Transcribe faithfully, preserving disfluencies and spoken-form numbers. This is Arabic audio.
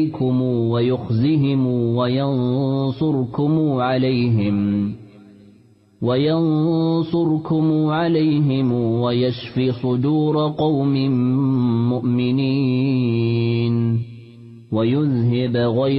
ويخزهم وينصركم عليهم وينصركم عليهم ويشف صدور قوم مؤمنين ويذهب غير